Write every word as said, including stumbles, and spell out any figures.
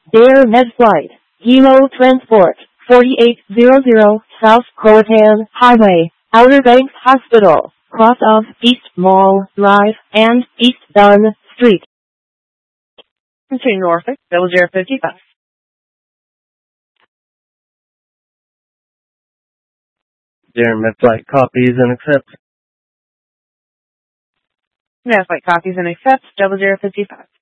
Air Med Flight, Hilo Transport, forty-eight hundred South Croatan Highway, Outer Banks Hospital, cross of East Mall Drive and East Dunn Street. To Norfolk, double zero fifty-five. Air Med Flight copies and accepts. Med Flight copies and accepts, double zero fifty-five.